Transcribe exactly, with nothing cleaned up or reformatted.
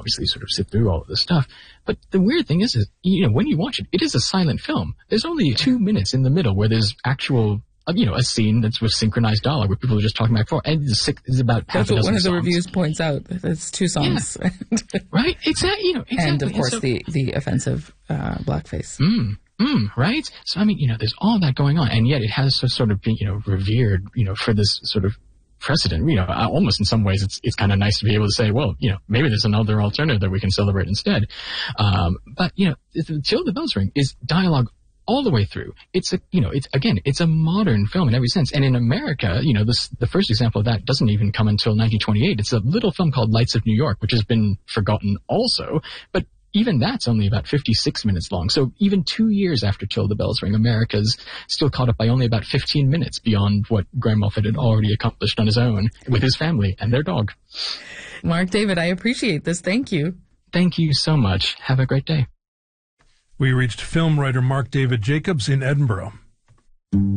obviously sort of sit through all of this stuff. But the weird thing is, is, you know, when you watch it, it is a silent film. There's only two minutes in the middle where there's actual, uh, you know, a scene that's with synchronized dialogue where people are just talking back and forth. And it's, it's about half That's a what dozen one of the songs. reviews points out. It's two songs. Yeah. Right? Exactly. You know, exactly. And, of course, so, the, the offensive uh, blackface. Mm, mm, right? So, I mean, you know, there's all that going on. And yet it has so, sort of been, you know, revered, you know, for this sort of precedent. You know, almost in some ways it's it's kind of nice to be able to say, well, you know, maybe there's another alternative that we can celebrate instead. Um, but, you know, Till the Bells Ring is dialogue all the way through. It's a, you know, it's, again, it's a modern film in every sense. And in America, you know, this, the first example of that doesn't even come until nineteen twenty-eight. It's a little film called Lights of New York, which has been forgotten also, but even that's only about fifty-six minutes long. So even two years after Till the Bells Ring, America's still caught up by only about fifteen minutes beyond what Graham Moffat had already accomplished on his own with his family and their dog. Mark David, I appreciate this. Thank you. Thank you so much. Have a great day. We reached film writer Mark David Jacobs in Edinburgh.